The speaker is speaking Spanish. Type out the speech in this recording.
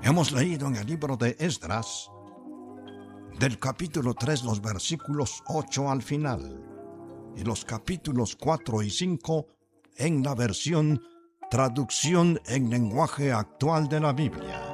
Hemos leído en el libro de Esdras, del capítulo 3, los versículos 8 al final, y los capítulos 4 y 5 en la versión Traducción en lenguaje actual de la Biblia.